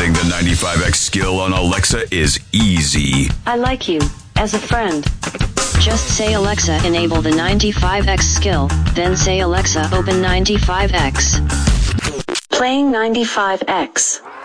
Setting the 95X skill on Alexa is easy. I like you as a friend. Just say Alexa enable the 95X skill, then say Alexa open 95X. Playing 95X.